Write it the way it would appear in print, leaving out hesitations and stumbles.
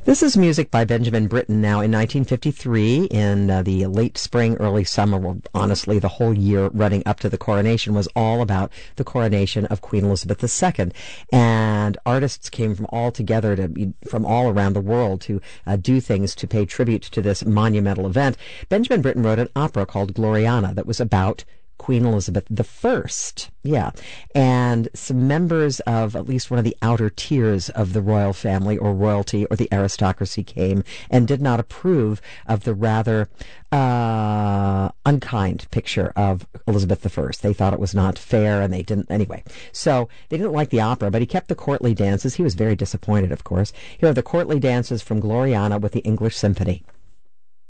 This is music by Benjamin Britten. Now, in 1953, in the late spring, early summer, well, honestly, the whole year running up to the coronation was all about the coronation of Queen Elizabeth II. And artists came from all together, from all around the world to do things to pay tribute to this monumental event. Benjamin Britten wrote an opera called Gloriana that was about Queen Elizabeth I. Yeah. And some members of at least one of the outer tiers of the royal family or royalty or the aristocracy came and did not approve of the rather unkind picture of Elizabeth I. They thought it was not fair, and they didn't, anyway. So they didn't like the opera, but he kept the courtly dances. He was very disappointed, of course. Here are the courtly dances from Gloriana with the English Symphony.